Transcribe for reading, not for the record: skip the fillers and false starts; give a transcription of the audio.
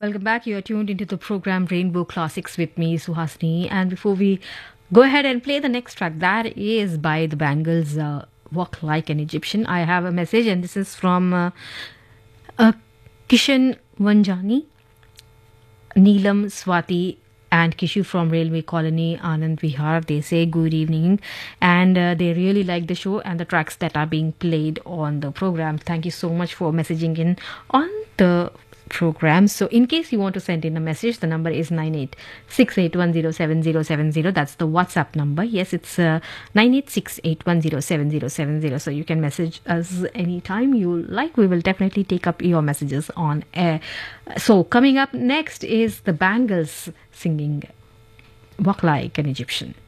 Welcome back. You are tuned into the program Rainbow Classics with me, Suhasini. And before we go ahead and play the next track, that is by the Bangles, Walk Like an Egyptian. I have a message, and this is from Kishan Vanjani, Neelam Swati, and Kishu from Railway Colony, Anand Vihar. They say good evening, and they really like the show and the tracks that are being played on the program. Thank you so much for messaging in on the program. So in case you want to send in a message, the number is 9868107070. That's the WhatsApp number. Yes, it's 9868107070. So you can message us anytime you like. We will definitely take up your messages on air. So coming up next is the Bangles singing Walk Like an Egyptian.